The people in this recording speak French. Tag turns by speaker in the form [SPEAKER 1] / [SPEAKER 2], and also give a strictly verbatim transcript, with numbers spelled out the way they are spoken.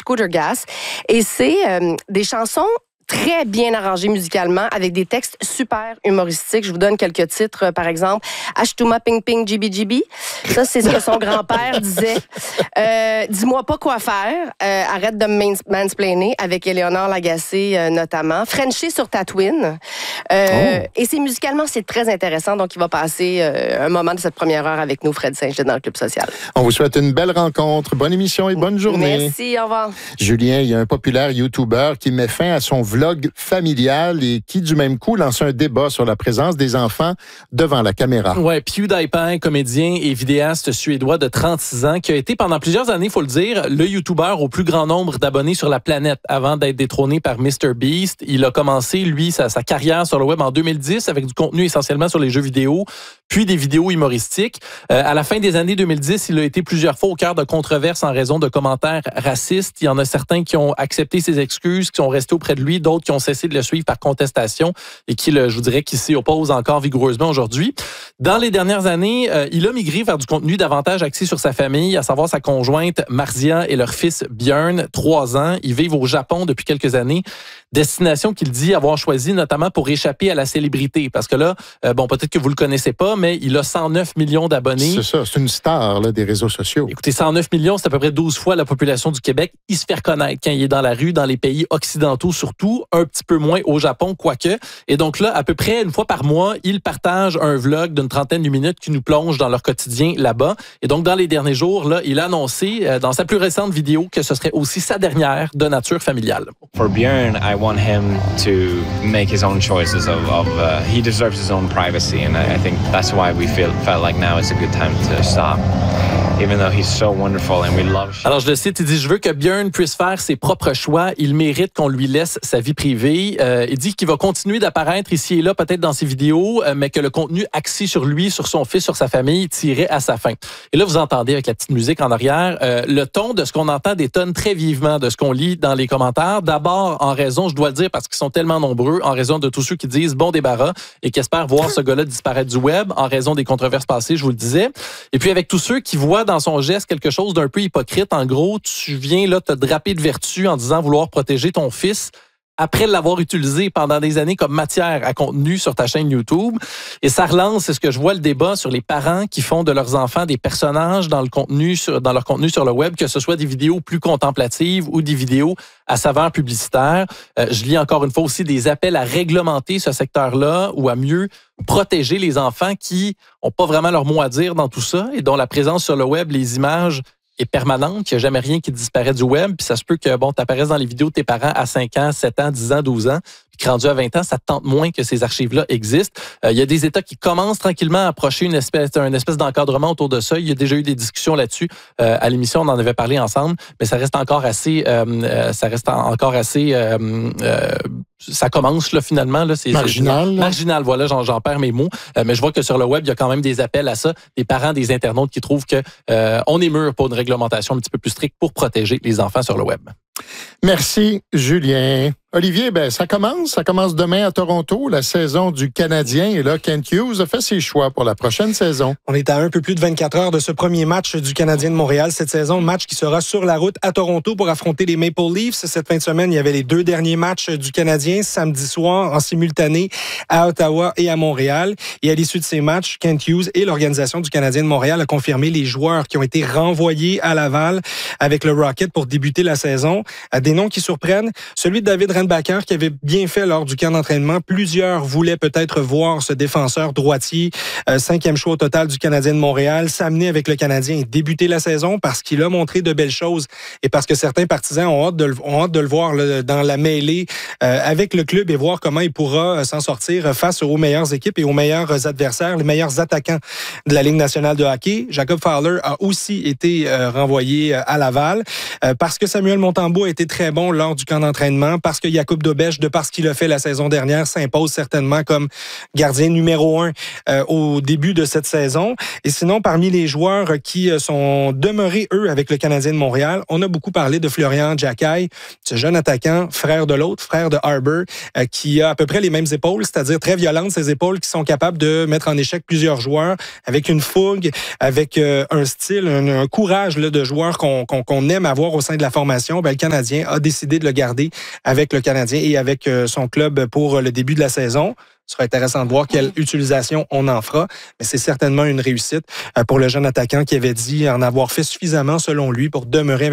[SPEAKER 1] Scooter Gas. Et c'est euh, des chansons très bien arrangé musicalement, avec des textes super humoristiques. Je vous donne quelques titres, par exemple. Ashtuma Ping Ping Gibi Gibi. Ça, c'est ce que son grand-père disait. Euh, Dis-moi pas quoi faire. Euh, arrête de me mansplainer, avec Éléonore Lagacé, euh, notamment. Frenchie sur Tatooine. Euh, oh. Et c'est musicalement, c'est très intéressant. Donc, il va passer euh, un moment de cette première heure avec nous, Fred Saint-Gelais, dans le Club Social.
[SPEAKER 2] On vous souhaite une belle rencontre. Bonne émission et bonne journée.
[SPEAKER 1] Merci, au revoir.
[SPEAKER 2] Julien, il y a un populaire YouTuber qui met fin à son vlog familial et qui, du même coup, lance un débat sur la présence des enfants devant la caméra.
[SPEAKER 3] Ouais, PewDiePie, comédien et vidéaste suédois de trente-six ans, qui a été pendant plusieurs années, il faut le dire, le YouTuber au plus grand nombre d'abonnés sur la planète avant d'être détrôné par MrBeast. Il a commencé, lui, sa, sa carrière sur le web en deux mille dix avec du contenu essentiellement sur les jeux vidéo, puis des vidéos humoristiques. Euh, à la fin des années deux mille dix, il a été plusieurs fois au cœur de controverses en raison de commentaires racistes. Il y en a certains qui ont accepté ses excuses, qui sont restés auprès de lui, d'autres qui ont cessé de le suivre par contestation et qui, le, je vous dirais, qui s'y opposent encore vigoureusement aujourd'hui. Dans les dernières années, euh, il a migré vers du contenu davantage axé sur sa famille, à savoir sa conjointe Marzia et leur fils Björn, trois ans. Ils vivent au Japon depuis quelques années. Destination qu'il dit avoir choisie notamment pour échapper à la célébrité. Parce que là, euh, bon, peut-être que vous le connaissez pas, mais il a cent neuf millions d'abonnés.
[SPEAKER 2] C'est ça, c'est une star là, des réseaux sociaux.
[SPEAKER 3] Écoutez, cent neuf millions, c'est à peu près douze fois la population du Québec. Il se fait reconnaître quand il est dans la rue, dans les pays occidentaux surtout, un petit peu moins au Japon, quoique. Et donc là, à peu près une fois par mois, il partage un vlog d'une trentaine de minutes qui nous plonge dans leur quotidien là-bas. Et donc, dans les derniers jours, là, il a annoncé euh, dans sa plus récente vidéo que ce serait aussi sa dernière de nature familiale.
[SPEAKER 4] For Björn, I want him to make his own choices of, of uh, he deserves his own privacy, and I, I think that's why we feel felt like now is a good time to stop. Even though he's so wonderful and we love.
[SPEAKER 3] Alors je le cite, il dit: je veux que Björn puisse faire ses propres choix. Il mérite qu'on lui laisse sa vie privée. Euh, il dit qu'il va continuer d'apparaître ici et là, peut-être dans ses vidéos, euh, mais que le contenu axé sur lui, sur son fils, sur sa famille, tirait à sa fin. Et là, vous entendez avec la petite musique en arrière euh, le ton de ce qu'on entend détonne très vivement de ce qu'on lit dans les commentaires. D'abord, en raison, je dois le dire, parce qu'ils sont tellement nombreux, en raison de tous ceux qui disent bon débarras et qui espèrent voir ce gars-là disparaître du web, en raison des controverses passées, je vous le disais. Et puis avec tous ceux qui voient dans son geste quelque chose d'un peu hypocrite. En gros, tu viens là te draper de vertu en disant vouloir protéger ton fils après l'avoir utilisé pendant des années comme matière à contenu sur ta chaîne YouTube. Et ça relance, c'est ce que je vois, le débat sur les parents qui font de leurs enfants des personnages dans le contenu, sur, dans leur contenu sur le web, que ce soit des vidéos plus contemplatives ou des vidéos à saveur publicitaire. Euh, je lis encore une fois aussi des appels à réglementer ce secteur-là ou à mieux protéger les enfants qui n'ont pas vraiment leur mot à dire dans tout ça et dont la présence sur le web, les images est permanente, qu'il n'y a jamais rien qui disparaît du web, puis ça se peut que bon, tu apparaisses dans les vidéos de tes parents à cinq ans, sept ans, dix ans, douze ans, puis que rendu à vingt ans, ça te tente moins que ces archives-là existent. Euh, il y a des États qui commencent tranquillement à approcher une espèce, une espèce d'encadrement autour de ça. Il y a déjà eu des discussions là-dessus. Euh, à l'émission, on en avait parlé ensemble, mais ça reste encore assez... Euh, euh, ça reste encore assez... Euh, euh, ça commence là finalement. Là, c'est,
[SPEAKER 2] marginal.
[SPEAKER 3] C'est, marginal, voilà, j'en, j'en perds mes mots. Euh, mais je vois que sur le web, il y a quand même des appels à ça, des parents, des internautes qui trouvent que euh, on est mûr pour une réglementation un petit peu plus stricte pour protéger les enfants sur le web.
[SPEAKER 2] Merci, Julien. Olivier, ben ça commence. Ça commence demain à Toronto, la saison du Canadien. Et là, Kent Hughes a fait ses choix pour la prochaine saison.
[SPEAKER 5] On est à un peu plus de vingt-quatre heures de ce premier match du Canadien de Montréal cette saison. Match qui sera sur la route à Toronto pour affronter les Maple Leafs. Cette fin de semaine, il y avait les deux derniers matchs du Canadien samedi soir en simultané à Ottawa et à Montréal. Et à l'issue de ces matchs, Kent Hughes et l'organisation du Canadien de Montréal a confirmé les joueurs qui ont été renvoyés à Laval avec le Rocket pour débuter la saison. Des noms qui surprennent. Celui de David Rennbacker qui avait bien fait lors du camp d'entraînement. Plusieurs voulaient peut-être voir ce défenseur droitier, euh, cinquième choix au total du Canadien de Montréal, s'amener avec le Canadien et débuter la saison parce qu'il a montré de belles choses et parce que certains partisans ont hâte de le, ont hâte de le voir là, dans la mêlée euh, avec le club et voir comment il pourra euh, s'en sortir face aux meilleures équipes et aux meilleurs adversaires, les meilleurs attaquants de la Ligue nationale de hockey. Jacob Fowler a aussi été euh, renvoyé à Laval euh, parce que Samuel Montembeault a été très bon lors du camp d'entraînement, parce qu'il Jakub Dobeš, de par ce qu'il a fait la saison dernière, s'impose certainement comme gardien numéro un euh, au début de cette saison. Et sinon, parmi les joueurs qui sont demeurés, eux, avec le Canadien de Montréal, on a beaucoup parlé de Florian Xhekaj, ce jeune attaquant, frère de l'autre, frère de Harbour, euh, qui a à peu près les mêmes épaules, c'est-à-dire très violentes, ces épaules qui sont capables de mettre en échec plusieurs joueurs avec une fougue, avec euh, un style, un, un courage là, de joueurs qu'on, qu'on, qu'on aime avoir au sein de la formation. Ben, le Canadien a décidé de le garder avec le Canadien et avec euh, son club pour le début de la saison. Ce sera intéressant de voir quelle utilisation on en fera, mais c'est certainement une réussite pour le jeune attaquant qui avait dit en avoir fait suffisamment, selon lui, pour demeurer